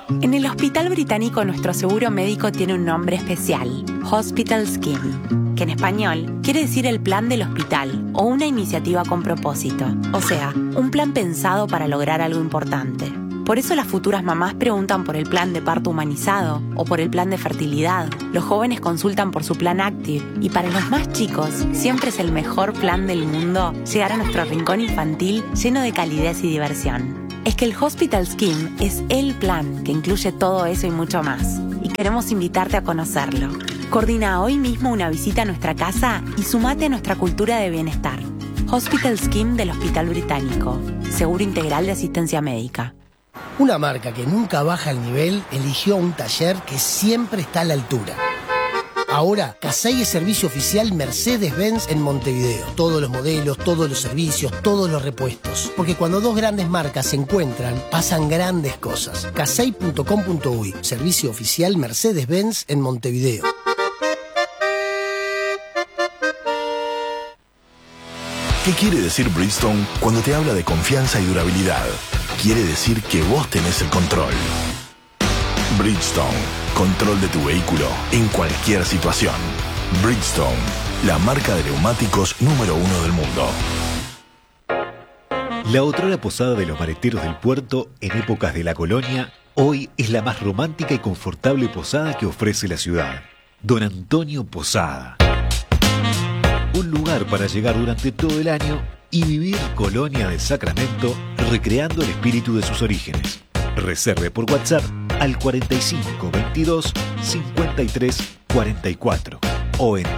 En el Hospital Británico nuestro seguro médico tiene un nombre especial, Hospital Scheme, que en español quiere decir el plan del hospital o una iniciativa con propósito, o sea, un plan pensado para lograr algo importante. Por eso las futuras mamás preguntan por el plan de parto humanizado o por el plan de fertilidad. Los jóvenes consultan por su plan Active y para los más chicos siempre es el mejor plan del mundo llegar a nuestro rincón infantil lleno de calidez y diversión. Es que el Hospital Scheme es el plan que incluye todo eso y mucho más. Y queremos invitarte a conocerlo. Coordina hoy mismo una visita a nuestra casa y sumate a nuestra cultura de bienestar. Hospital Scheme del Hospital Británico. Seguro integral de asistencia médica. Una marca que nunca baja el nivel eligió un taller que siempre está a la altura. Ahora, Casey es servicio oficial Mercedes-Benz en Montevideo. Todos los modelos, todos los servicios, todos los repuestos. Porque cuando dos grandes marcas se encuentran, pasan grandes cosas. Casey.com.uy, servicio oficial Mercedes-Benz en Montevideo. ¿Qué quiere decir Bridgestone cuando te habla de confianza y durabilidad? Quiere decir que vos tenés el control. Bridgestone, control de tu vehículo en cualquier situación. Bridgestone, la marca de neumáticos número 1 del mundo. La otrora posada de los mareteros del puerto en épocas de la colonia, hoy es la más romántica y confortable posada que ofrece la ciudad. Don Antonio Posada. Un lugar para llegar durante todo el año y vivir Colonia de Sacramento recreando el espíritu de sus orígenes. Reserve por WhatsApp al 45 22 53 44 o en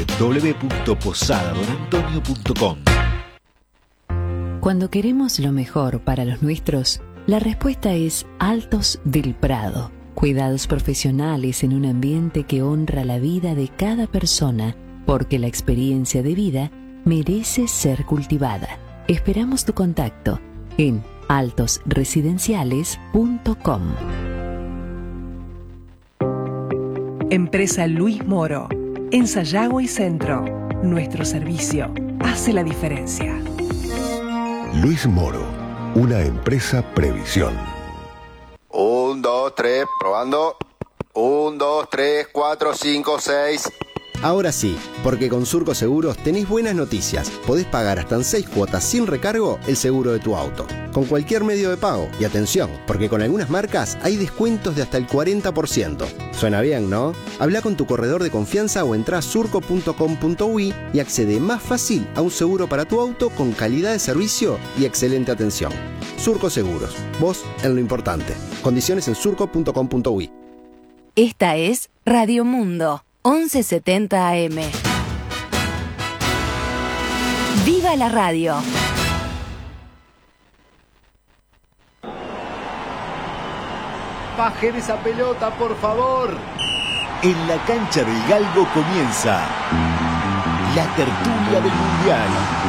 www.posadadonantonio.com. Cuando queremos lo mejor para los nuestros, la respuesta es Altos del Prado. Cuidados profesionales en un ambiente que honra la vida de cada persona, porque la experiencia de vida merece ser cultivada. Esperamos tu contacto en altosresidenciales.com. Empresa Luis Moro. En Sayago y Centro. Nuestro servicio hace la diferencia. Luis Moro, una empresa Previsión. 1, 2, 3, probando. 1, 2, 3, 4, 5, 6. Ahora sí, porque con Surco Seguros tenés buenas noticias. Podés pagar hasta en 6 cuotas sin recargo el seguro de tu auto, con cualquier medio de pago. Y atención, porque con algunas marcas hay descuentos de hasta el 40%. Suena bien, ¿no? Habla con tu corredor de confianza o entrá a surco.com.uy y accede más fácil a un seguro para tu auto con calidad de servicio y excelente atención. Surco Seguros, vos en lo importante. Condiciones en surco.com.uy. Esta es Radio Mundo 1170 AM. ¡Viva la radio! Bajen esa pelota, por favor. En la cancha del Galgo comienza la tertulia del Mundial.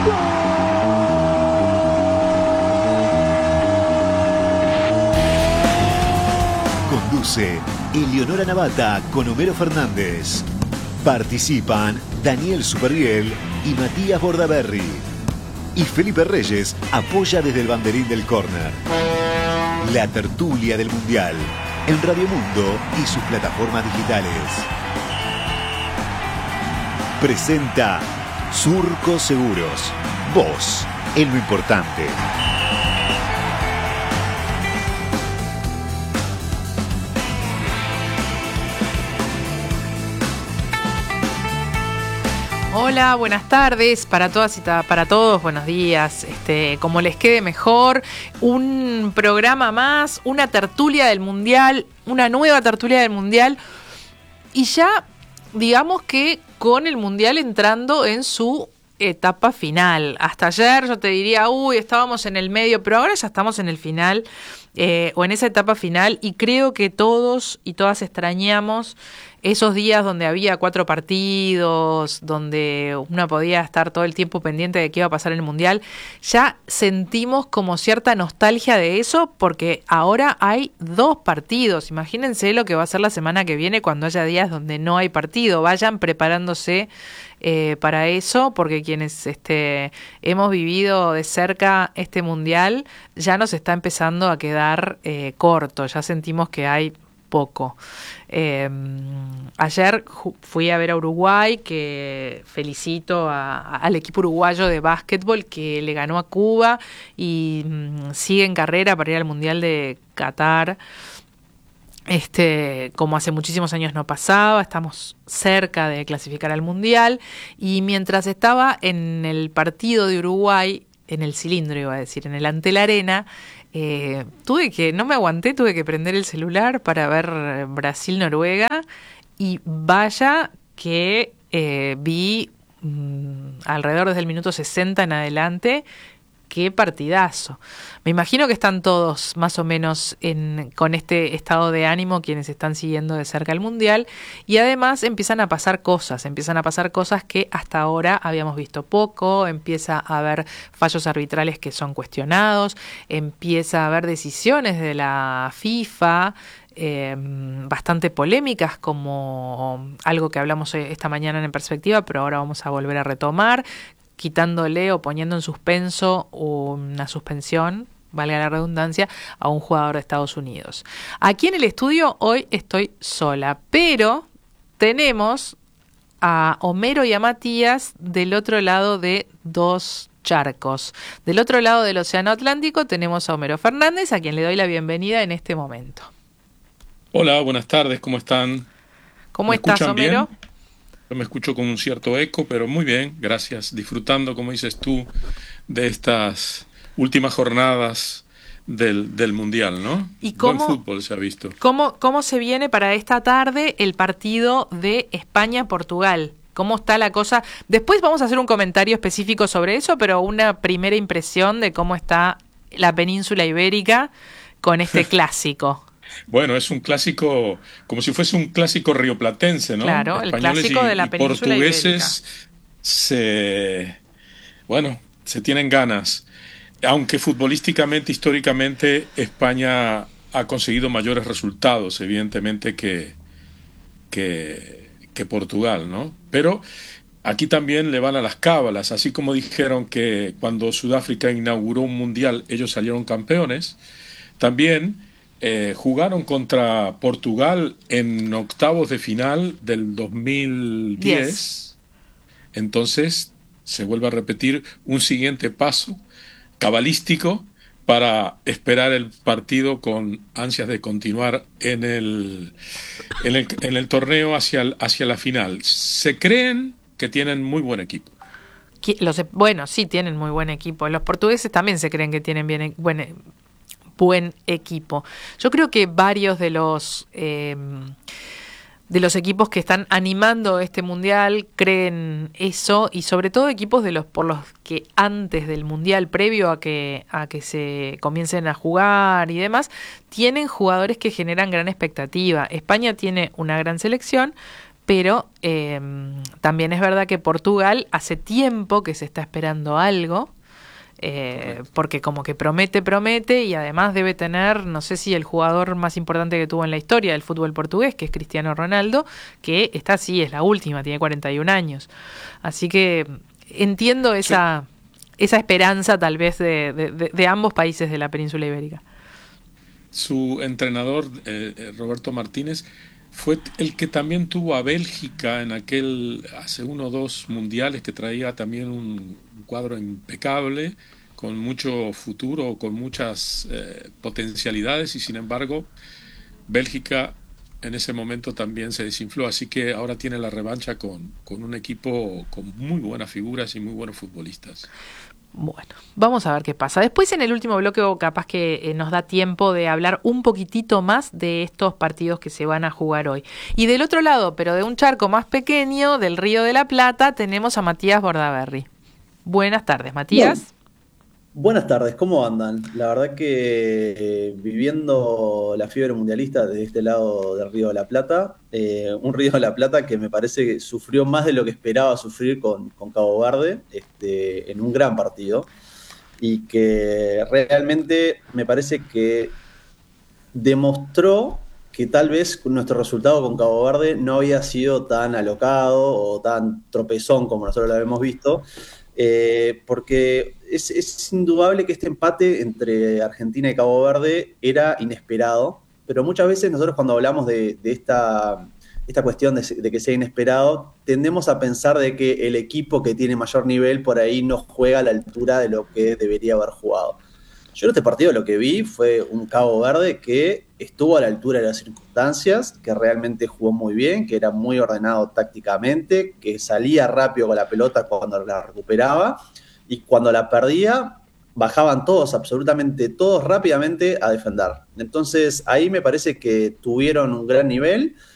Conduce Eleonora Navata con Homero Fernández. Participan Daniel Superviel y Matías Bordaberry. Y Felipe Reyes apoya desde el banderín del córner. La tertulia del Mundial en Radio Mundo y sus plataformas digitales. Presenta Surco Seguros. Vos en lo importante. Hola, buenas tardes para todas y para todos, buenos días, como les quede mejor, un programa más, una tertulia del Mundial, una nueva tertulia del Mundial, y ya digamos que con el Mundial entrando en su etapa final. Hasta ayer yo te diría, estábamos en el medio, pero ahora ya estamos en el final, o en esa etapa final, y creo que todos y todas extrañamos esos días donde había 4 partidos, donde uno podía estar todo el tiempo pendiente de qué iba a pasar en el Mundial, ya sentimos como cierta nostalgia de eso, porque ahora hay 2 partidos. Imagínense lo que va a ser la semana que viene cuando haya días donde no hay partido. Vayan preparándose para eso, porque quienes hemos vivido de cerca este Mundial ya nos está empezando a quedar corto, ya sentimos que hay poco. Ayer fui a ver a Uruguay, que felicito al equipo uruguayo de básquetbol que le ganó a Cuba y sigue en carrera para ir al Mundial de Qatar. Como hace muchísimos años no pasaba, estamos cerca de clasificar al Mundial, y mientras estaba en el partido de Uruguay, en el cilindro iba a decir, en el Antel Arena, no me aguanté, tuve que prender el celular para ver Brasil-Noruega, y vaya que vi alrededor desde el minuto 60 en adelante. ¡Qué partidazo! Me imagino que están todos más o menos con este estado de ánimo quienes están siguiendo de cerca el Mundial, y además empiezan a pasar cosas que hasta ahora habíamos visto poco. Empieza a haber fallos arbitrales que son cuestionados, empieza a haber decisiones de la FIFA bastante polémicas, como algo que hablamos esta mañana en Perspectiva, pero ahora vamos a volver a retomar, quitándole o poniendo en suspenso una suspensión, valga la redundancia, a un jugador de Estados Unidos. Aquí en el estudio hoy estoy sola, pero tenemos a Homero y a Matías del otro lado de 2 charcos. Del otro lado del Océano Atlántico tenemos a Homero Fernández, a quien le doy la bienvenida en este momento. Hola, buenas tardes, ¿cómo están? ¿Cómo estás, Homero? Bien? Yo me escucho con un cierto eco, pero muy bien, gracias. Disfrutando, como dices tú, de estas últimas jornadas del Mundial, ¿no? ¿Y cómo, buen fútbol se ha visto? ¿Cómo se viene para esta tarde el partido de España-Portugal? ¿Cómo está la cosa? Después vamos a hacer un comentario específico sobre eso, pero una primera impresión de cómo está la península ibérica con este clásico. Bueno, es un clásico, como si fuese un clásico rioplatense, ¿no? Claro, el clásico de la península portugueses ibérica. Se tienen ganas. Aunque futbolísticamente, históricamente, España ha conseguido mayores resultados, evidentemente, que Portugal, ¿no? Pero aquí también le van a las cábalas, así como dijeron que cuando Sudáfrica inauguró un mundial, ellos salieron campeones, también jugaron contra Portugal en octavos de final del 2010. Entonces se vuelve a repetir un siguiente paso cabalístico para esperar el partido con ansias de continuar en el torneo hacia la final. Se creen que tienen muy buen equipo. Sí, tienen muy buen equipo. Los portugueses también se creen que tienen buen equipo. Yo creo que varios de los equipos que están animando este mundial creen eso, y sobre todo equipos por los que antes del mundial, previo a que se comiencen a jugar y demás, tienen jugadores que generan gran expectativa. España tiene una gran selección, pero también es verdad que Portugal hace tiempo que se está esperando algo. Porque como que promete, y además debe tener, no sé si el jugador más importante que tuvo en la historia del fútbol portugués, que es Cristiano Ronaldo, que es la última, tiene 41 años. Así que entiendo esa esperanza tal vez de ambos países de la península ibérica. Su entrenador, Roberto Martínez, fue el que también tuvo a Bélgica en hace 1 o 2 mundiales, que traía también un cuadro impecable, con mucho futuro, con muchas potencialidades, y sin embargo Bélgica en ese momento también se desinfló, así que ahora tiene la revancha con un equipo con muy buenas figuras y muy buenos futbolistas. Bueno, vamos a ver qué pasa. Después, en el último bloque, capaz que nos da tiempo de hablar un poquitito más de estos partidos que se van a jugar hoy. Y del otro lado, pero de un charco más pequeño, del Río de la Plata, tenemos a Matías Bordaberry. Buenas tardes, Matías. Buenas tardes, ¿cómo andan? La verdad que viviendo la fiebre mundialista desde este lado del Río de la Plata, un Río de la Plata que me parece que sufrió más de lo que esperaba sufrir con Cabo Verde en un gran partido, y que realmente me parece que demostró que tal vez nuestro resultado con Cabo Verde no había sido tan alocado o tan tropezón como nosotros lo habíamos visto, porque es indudable que este empate entre Argentina y Cabo Verde era inesperado, pero muchas veces nosotros cuando hablamos de esta cuestión de que sea inesperado, tendemos a pensar de que el equipo que tiene mayor nivel por ahí no juega a la altura de lo que debería haber jugado. Yo en este partido lo que vi fue un Cabo Verde que estuvo a la altura de las circunstancias, que realmente jugó muy bien, que era muy ordenado tácticamente, que salía rápido con la pelota cuando la recuperaba, y cuando la perdía bajaban todos, absolutamente todos, rápidamente a defender. Entonces ahí me parece que tuvieron un gran nivel,